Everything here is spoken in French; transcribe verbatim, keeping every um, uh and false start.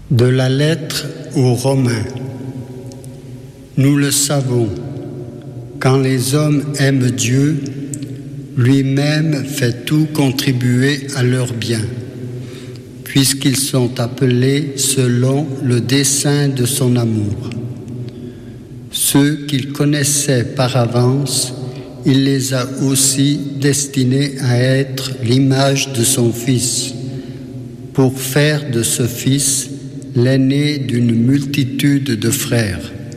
De la lettre aux Romains. Nous le savons, quand les hommes aiment Dieu, lui-même fait tout contribuer à leur bien, puisqu'ils sont appelés selon le dessein de son amour. Ceux qu'il connaissait par avance, il les a aussi destinés à être l'image de son Fils, pour faire de ce Fils l'aîné d'une multitude de frères.